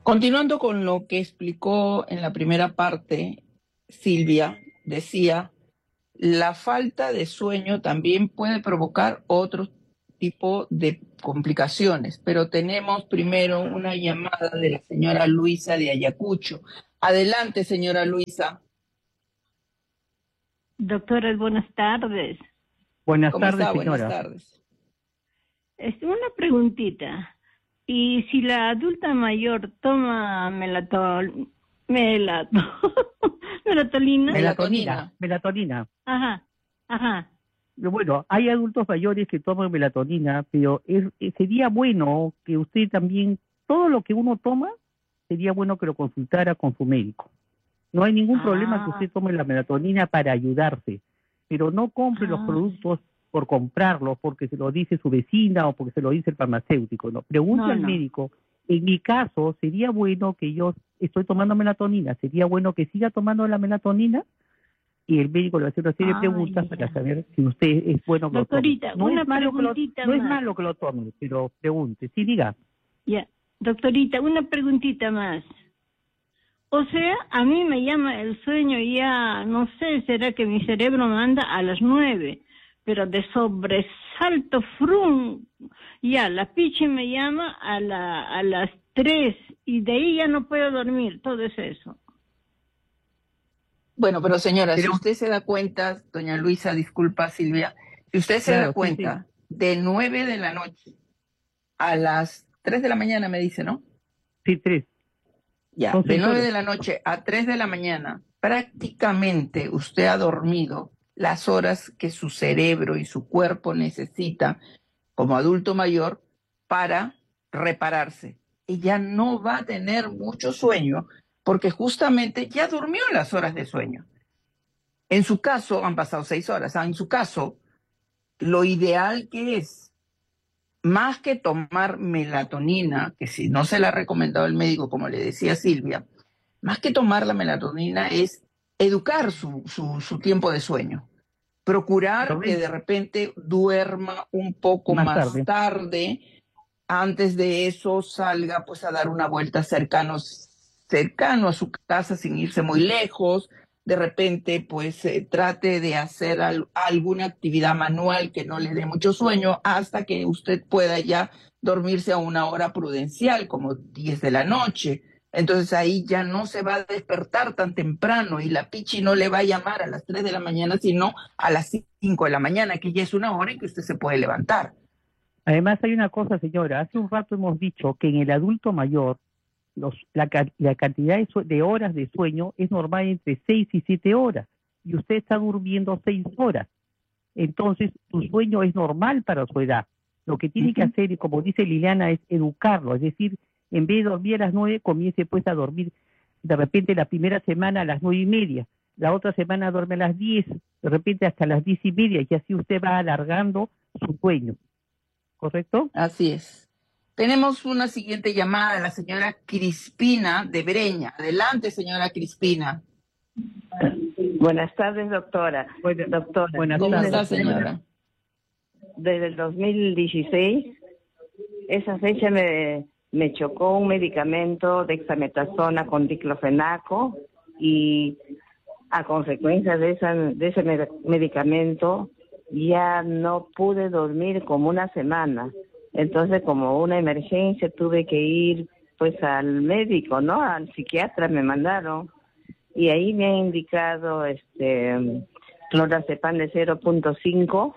Continuando con lo que explicó en la primera parte, Silvia decía, la falta de sueño también puede provocar otro tipo de complicaciones, pero tenemos primero una llamada de la señora Luisa de Ayacucho. Adelante, señora Luisa. Doctora, buenas tardes. Buenas ¿Cómo tardes, está? señora. Buenas tardes. Una preguntita. ¿Y si la adulta mayor toma melatonina? Melatonina. Ajá. Bueno, hay adultos mayores que toman melatonina, pero sería bueno que usted también, todo lo que uno toma, sería bueno que lo consultara con su médico. No hay ningún problema que usted tome la melatonina para ayudarse, pero no compre los productos por comprarlos porque se lo dice su vecina o porque se lo dice el farmacéutico. No, pregunte al médico. En mi caso, sería bueno que yo estoy tomando melatonina, sería bueno que siga tomando la melatonina y el médico le va a hacer una serie de preguntas para saber si usted es bueno que Doctorita, lo tome. No es malo que lo tome, pero pregunte. Sí, diga. Ya, doctorita, una preguntita más. O sea, a mí me llama el sueño ya, no sé, será que mi cerebro me manda a las 9, pero de sobresalto, frum, ya, la pichi me llama a las 3 y de ahí ya no puedo dormir, todo es eso. Bueno, pero señora, si usted se da cuenta, doña Luisa, disculpa Silvia, si usted se da cuenta, de 9 de la noche a las 3 de la mañana me dice, ¿no? Sí, 3. Ya, de 9 de la noche a 3 de la mañana, prácticamente usted ha dormido las horas que su cerebro y su cuerpo necesita como adulto mayor para repararse. Y ya no va a tener mucho sueño porque justamente ya durmió las horas de sueño. En su caso, han pasado 6 horas. En su caso, lo ideal que es, más que tomar melatonina, que si no se la ha recomendado el médico, como le decía Silvia, más que tomar la melatonina es educar su tiempo de sueño. Procurar que de repente duerma un poco más tarde. Antes de eso salga pues a dar una vuelta cercano a su casa sin irse muy lejos. De repente pues trate de hacer alguna actividad manual que no le dé mucho sueño hasta que usted pueda ya dormirse a una hora prudencial, como 10 de la noche. Entonces ahí ya no se va a despertar tan temprano y la pichi no le va a llamar a las 3 de la mañana, sino a las 5 de la mañana, que ya es una hora en que usted se puede levantar. Además hay una cosa, señora, hace un rato hemos dicho que en el adulto mayor la cantidad de horas de sueño es normal entre 6 y 7 horas y usted está durmiendo 6 horas. Entonces su sueño es normal para su edad. Lo que tiene que hacer, como dice Liliana, es educarlo, es decir, en vez de dormir a las 9, comience pues a dormir de repente la primera semana a las 9:30, la otra semana duerme a las 10, de repente hasta las 10:30 y así usted va alargando su sueño. ¿Correcto? Así es. Tenemos una siguiente llamada, la señora Crispina de Breña. Adelante, señora Crispina. Buenas tardes, doctora. ¿Cómo está, señora? Desde el 2016, esa fecha me chocó un medicamento dexametasona con diclofenaco y a consecuencia de ese medicamento ya no pude dormir como una semana. Entonces, como una emergencia, tuve que ir pues al médico, ¿no? Al psiquiatra me mandaron y ahí me han indicado clorazepam de 0.5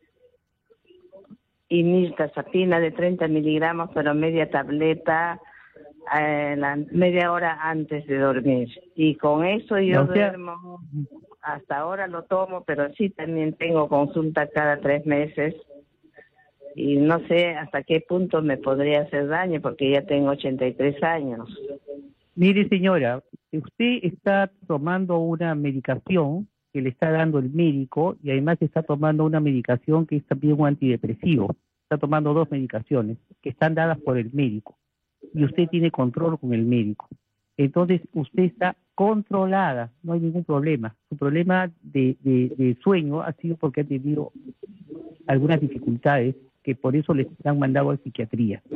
y mirtazapina de 30 miligramos, pero media tableta media hora antes de dormir. Y con eso yo duermo, hasta ahora lo tomo, pero sí también tengo consulta cada 3 meses. Y no sé hasta qué punto me podría hacer daño, porque ya tengo 83 años. Mire, señora, usted está tomando una medicación que le está dando el médico y además está tomando una medicación que es también un antidepresivo. Está tomando 2 medicaciones que están dadas por el médico y usted tiene control con el médico. Entonces, usted está controlada, no hay ningún problema. Su problema de sueño ha sido porque ha tenido algunas dificultades que por eso les han mandado a psiquiatría.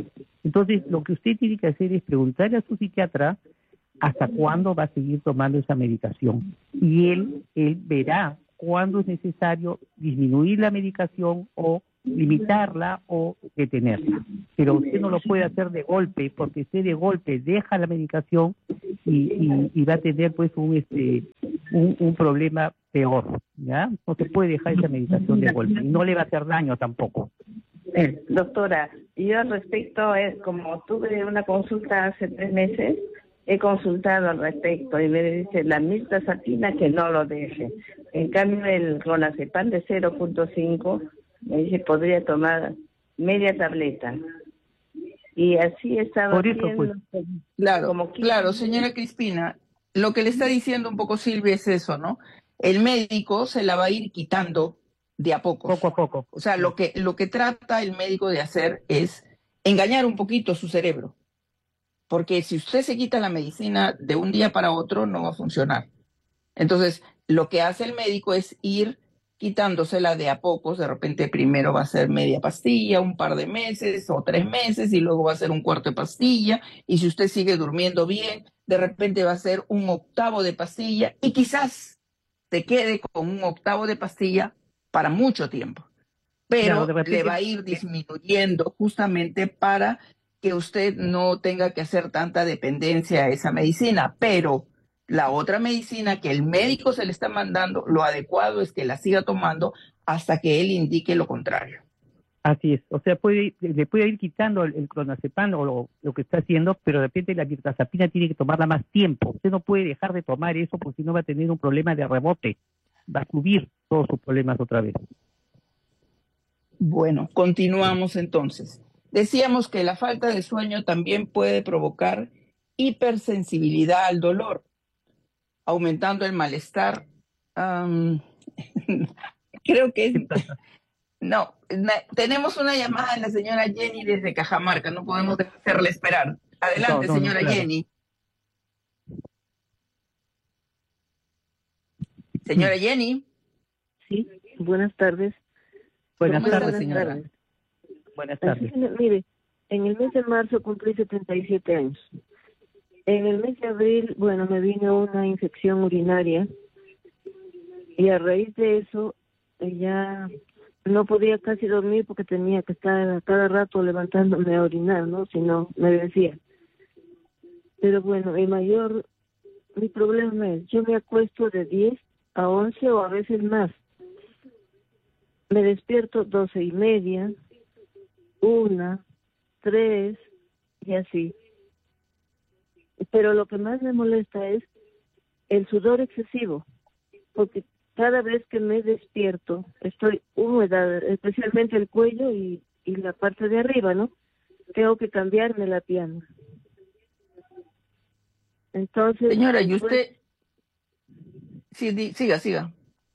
Entonces, lo que usted tiene que hacer es preguntarle a su psiquiatra hasta cuándo va a seguir tomando esa medicación. Y él verá cuándo es necesario disminuir la medicación o limitarla o detenerla. Pero usted no lo puede hacer de golpe, porque usted de golpe deja la medicación y va a tener pues un problema peor, ¿ya? No se puede dejar esa medicación de golpe y no le va a hacer daño tampoco. Doctora, yo al respecto, como tuve una consulta hace 3 meses, he consultado al respecto y me dice la mirtazapina que no lo deje. En cambio, el clonazepam de 0.5, me dice podría tomar media tableta. Y así estaba por eso, haciendo. Pues. Claro, señora Crispina, lo que le está diciendo un poco Silvia es eso, ¿no? El médico se la va a ir quitando de a poco. Poco a poco. O sea, lo que trata el médico de hacer es engañar un poquito su cerebro. Porque si usted se quita la medicina de un día para otro, no va a funcionar. Entonces, lo que hace el médico es ir quitándosela de a pocos. De repente primero va a ser media pastilla, un par de meses o 3 meses, y luego va a ser un cuarto de pastilla. Y si usted sigue durmiendo bien, de repente va a ser un octavo de pastilla, y quizás se quede con un octavo de pastilla para mucho tiempo. Pero Claro, le va a ir disminuyendo justamente para que usted no tenga que hacer tanta dependencia a esa medicina. Pero la otra medicina que el médico se le está mandando, lo adecuado es que la siga tomando hasta que él indique lo contrario. Así es, o sea, le puede ir quitando el clonazepam o lo que está haciendo, pero de repente la mirtazapina tiene que tomarla más tiempo. Usted no puede dejar de tomar eso porque si no va a tener un problema de rebote, va a subir todos sus problemas otra vez. Bueno, continuamos entonces. Decíamos que la falta de sueño también puede provocar hipersensibilidad al dolor, aumentando el malestar. Creo que es... No, tenemos una llamada de la señora Jenny desde Cajamarca, no podemos hacerle esperar. Adelante, señora claro. Jenny. Señora Jenny. Sí, buenas tardes. Buenas tardes, señora. Buenas tardes. Mire, en el mes de marzo cumplí 77 años. En el mes de abril, me vino una infección urinaria y a raíz de eso ya no podía casi dormir porque tenía que estar a cada rato levantándome a orinar, ¿no? Si no, me decía. Pero mi problema es, yo me acuesto de 10 a 11 o a veces más. Me despierto 12:30, 1, 3 y así. Pero lo que más me molesta es el sudor excesivo, porque cada vez que me despierto estoy húmeda, especialmente el cuello y la parte de arriba, ¿no? Tengo que cambiarme la piana. Entonces... Señora, ¿y usted? Sí, siga.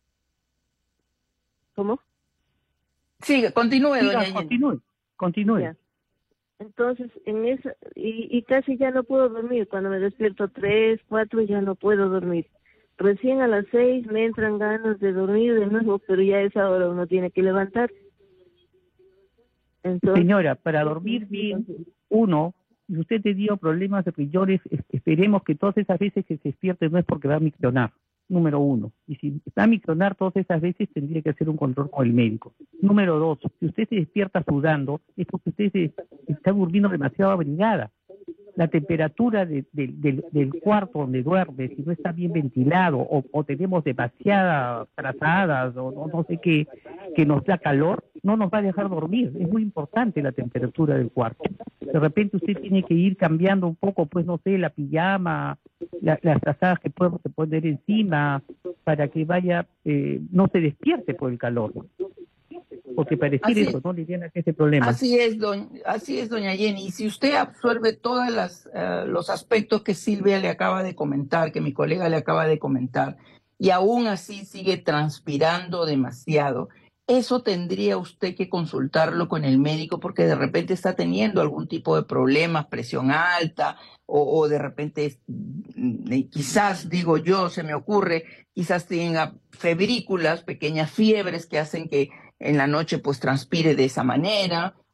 ¿Cómo? Siga, continúe, doña Jenny. Continúe. Ya. Entonces, en esa, y casi ya no puedo dormir. Cuando me despierto 3, 4, ya no puedo dormir. Recién a las 6 me entran ganas de dormir de nuevo, pero ya a esa hora uno tiene que levantar. Entonces, señora, para dormir bien, si usted te dio problemas de riñones, esperemos que todas esas veces que se despierte no es porque va a miccionar. Número 1. Y si va a miccionar todas esas veces, tendría que hacer un control con el médico. Número 2. Si usted se despierta sudando, es porque usted está durmiendo demasiado abrigada. La temperatura del cuarto donde duerme, si no está bien ventilado o tenemos demasiadas trazadas o no sé qué, que nos da calor, no nos va a dejar dormir. Es muy importante la temperatura del cuarto. De repente usted tiene que ir cambiando un poco, pues no sé, la pijama, las trazadas que podemos poner encima para que vaya, no se despierte por el calor. Porque pareciera eso, ¿no? Liliana, que ese problema. Así es, doña Jenny. Y si usted absorbe todos los aspectos que Silvia le acaba de comentar, que mi colega le acaba de comentar, y aún así sigue transpirando demasiado, eso tendría usted que consultarlo con el médico porque de repente está teniendo algún tipo de problemas, presión alta, o de repente, quizás, digo yo, se me ocurre, quizás tenga febrículas, pequeñas fiebres que hacen que en la noche pues transpire de esa manera.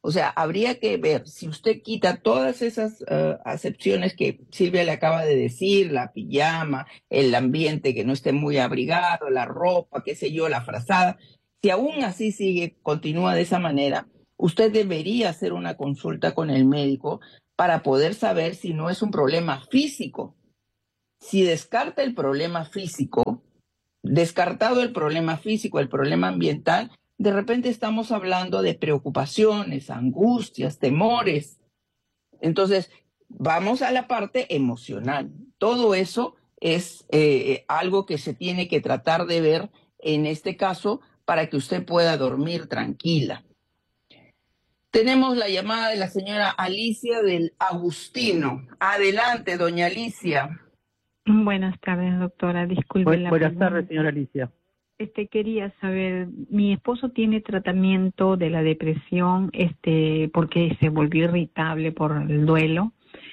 O sea, habría que ver si usted quita todas esas acepciones que Silvia le acaba de decir, la pijama, el ambiente que no esté muy abrigado, la ropa, qué sé yo, la frazada. Si aún así continúa de esa manera, usted debería hacer una consulta con el médico para poder saber si no es un problema físico. Si descarta el problema físico, descartado el problema físico, el problema ambiental, de repente estamos hablando de preocupaciones, angustias, temores. Entonces, vamos a la parte emocional. Todo eso es algo que se tiene que tratar de ver en este caso para que usted pueda dormir tranquila. Tenemos la llamada de la señora Alicia del Agustino. Adelante, doña Alicia. Buenas tardes, doctora. Disculpe la Buenas pregunta. tardes, señora Alicia. Quería saber, mi esposo tiene tratamiento de la depresión, porque se volvió irritable por el duelo.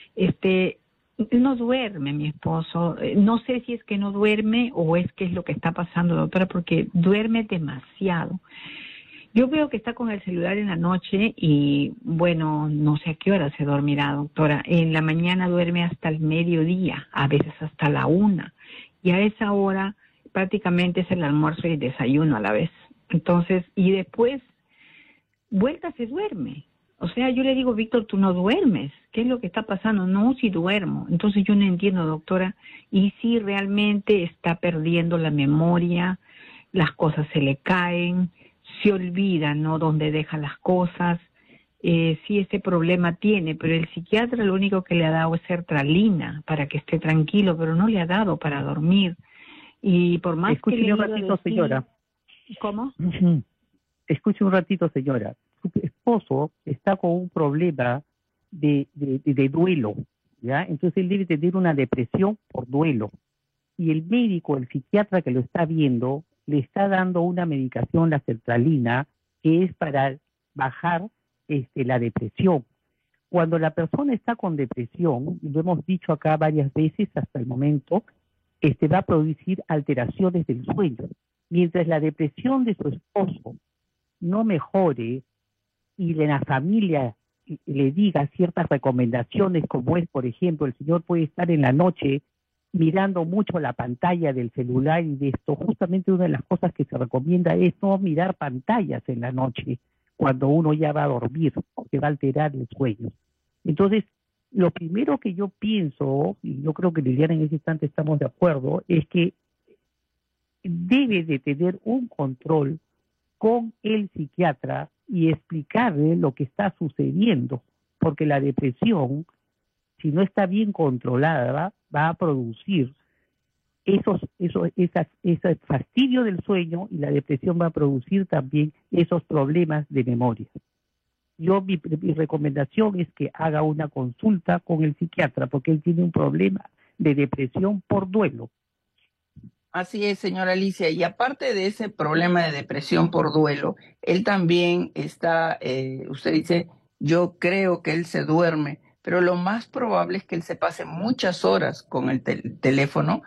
No duerme mi esposo. No sé si es que no duerme o es que es lo que está pasando, doctora, porque duerme demasiado. Yo veo que está con el celular en la noche y, bueno, no sé a qué hora se dormirá, doctora. En la mañana duerme hasta el mediodía, a veces hasta la 1. Y a esa hora prácticamente es el almuerzo y el desayuno a la vez. Entonces, y después, vuelta se duerme. O sea, yo le digo, Víctor, tú no duermes. ¿Qué es lo que está pasando? No, sí duermo. Entonces yo no entiendo, doctora. Y si realmente está perdiendo la memoria, las cosas se le caen, se olvida, ¿no?, dónde deja las cosas. Sí, ese problema tiene, pero el psiquiatra lo único que le ha dado es sertralina para que esté tranquilo, pero no le ha dado para dormir. Y por más Escuche que le un ratito, decir... señora. ¿Cómo? Escuche un ratito, señora. Su esposo está con un problema de duelo, ¿ya? Entonces él debe tener una depresión por duelo. Y el médico, el psiquiatra que lo está viendo, le está dando una medicación, la sertralina, que es para bajar la depresión. Cuando la persona está con depresión, y lo hemos dicho acá varias veces hasta el momento, va a producir alteraciones del sueño. Mientras la depresión de su esposo no mejore y la familia le diga ciertas recomendaciones, como es, por ejemplo, el señor puede estar en la noche mirando mucho la pantalla del celular y de esto, justamente una de las cosas que se recomienda es no mirar pantallas en la noche cuando uno ya va a dormir, porque va a alterar el sueño. Entonces, lo primero que yo pienso, y yo creo que Liliana en ese instante estamos de acuerdo, es que debe de tener un control con el psiquiatra y explicarle lo que está sucediendo, porque la depresión, si no está bien controlada, va a producir ese fastidio del sueño, y la depresión va a producir también esos problemas de memoria. Mi recomendación es que haga una consulta con el psiquiatra, porque él tiene un problema de depresión por duelo. Así es, señora Alicia. Y aparte de ese problema de depresión por duelo, él también está, usted dice, yo creo que él se duerme, pero lo más probable es que él se pase muchas horas con el teléfono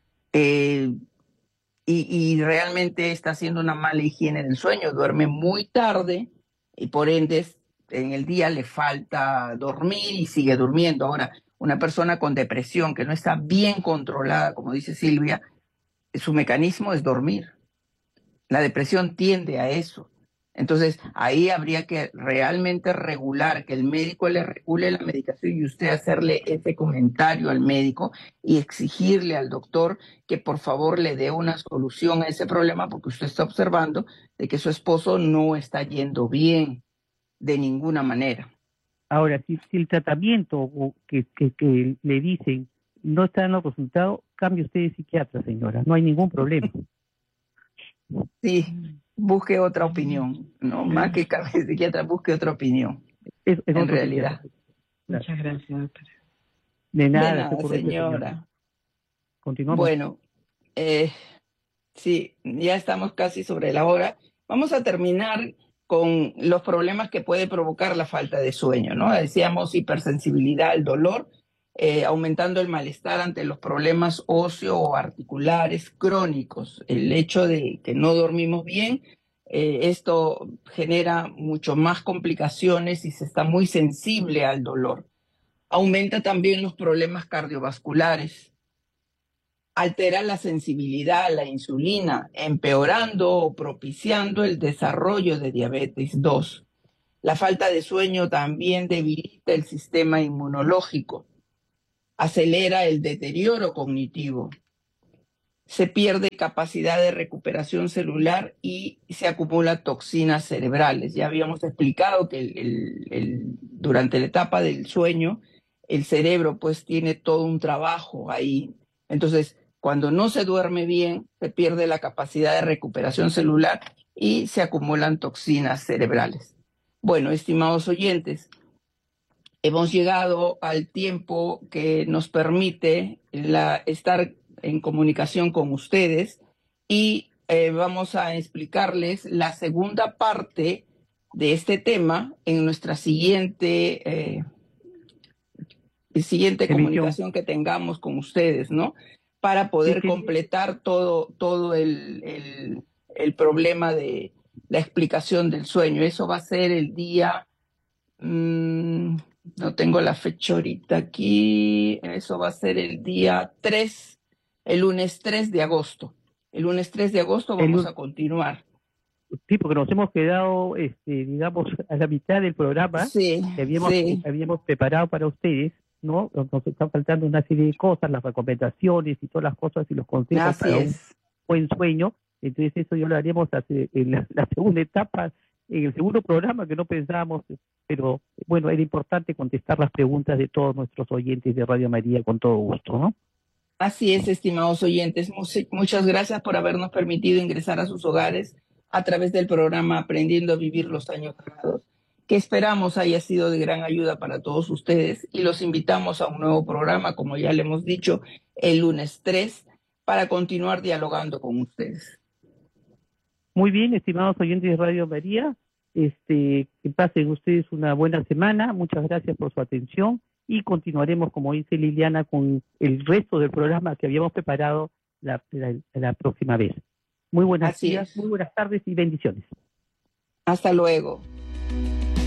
y realmente está haciendo una mala higiene del sueño. Duerme muy tarde y por ende en el día le falta dormir y sigue durmiendo. Ahora, una persona con depresión que no está bien controlada, como dice Silvia, su mecanismo es dormir. La depresión tiende a eso. Entonces, ahí habría que realmente regular, que el médico le regule la medicación y usted hacerle ese comentario al médico y exigirle al doctor que por favor le dé una solución a ese problema, porque usted está observando de que su esposo no está yendo bien de ninguna manera. Ahora, si el tratamiento que le dicen no está dando resultado, cambie usted de psiquiatra, señora, no hay ningún problema. Sí, busque otra opinión, ¿no? Más que cambie de psiquiatra, busque otra opinión. Es en realidad. Muchas gracias, doctora. De nada, señora. Continuamos. Bueno, sí, ya estamos casi sobre la hora. Vamos a terminar con los problemas que puede provocar la falta de sueño, ¿no? Decíamos hipersensibilidad al dolor, aumentando el malestar ante los problemas óseo o articulares crónicos. El hecho de que no dormimos bien esto genera mucho más complicaciones y se está muy sensible al dolor. Aumenta también los problemas cardiovasculares. Altera la sensibilidad a la insulina, empeorando o propiciando el desarrollo de diabetes 2. La falta de sueño también debilita el sistema inmunológico, acelera el deterioro cognitivo, se pierde capacidad de recuperación celular y se acumulan toxinas cerebrales. Ya habíamos explicado que durante la etapa del sueño el cerebro pues tiene todo un trabajo ahí. Entonces, cuando no se duerme bien, se pierde la capacidad de recuperación celular y se acumulan toxinas cerebrales. Bueno, estimados oyentes, hemos llegado al tiempo que nos permite estar en comunicación con ustedes y vamos a explicarles la segunda parte de este tema en nuestra siguiente comunicación que tengamos con ustedes, ¿no? Para poder completar todo el problema de la explicación del sueño. Eso va a ser el día, no tengo la fecha ahorita aquí, eso va a ser el día 3, el lunes 3 de agosto. El lunes 3 de agosto vamos a continuar. Sí, porque nos hemos quedado, digamos, a la mitad del programa que habíamos preparado para ustedes, ¿no? Nos están faltando una serie de cosas, las recomendaciones y todas las cosas y los consejos para un buen sueño. Entonces eso ya lo haremos en la segunda etapa, en el segundo programa, que no pensábamos, pero bueno, era importante contestar las preguntas de todos nuestros oyentes de Radio María con todo gusto, ¿no? Así es, estimados oyentes. Muchas gracias por habernos permitido ingresar a sus hogares a través del programa Aprendiendo a Vivir los Años Sagrados, que esperamos haya sido de gran ayuda para todos ustedes, y los invitamos a un nuevo programa, como ya le hemos dicho, el lunes 3, para continuar dialogando con ustedes. Muy bien, estimados oyentes de Radio María, que pasen ustedes una buena semana. Muchas gracias por su atención y continuaremos, como dice Liliana, con el resto del programa que habíamos preparado la próxima vez. Muy buenas días, muy buenas tardes y bendiciones. Hasta luego.